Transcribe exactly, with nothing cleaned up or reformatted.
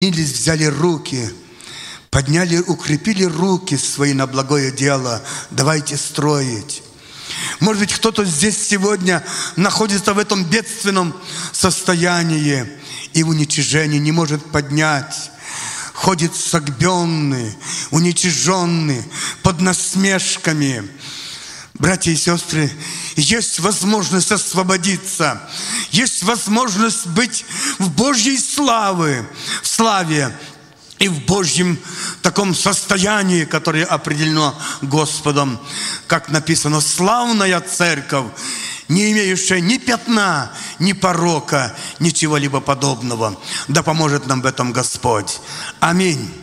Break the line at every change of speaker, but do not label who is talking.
взяли руки, подняли, укрепили руки свои на благое дело. Давайте строить. Может быть, кто-то здесь сегодня находится в этом бедственном состоянии и в уничижении, не может поднять. Ходит согбенный, уничиженный, под насмешками. Братья и сестры, есть возможность освободиться, есть возможность быть в Божьей славе, в славе и в Божьем таком состоянии, которое определено Господом. Как написано, славная церковь, не имеющая ни пятна, ни порока, ничего-либо подобного. Да поможет нам в этом Господь. Аминь.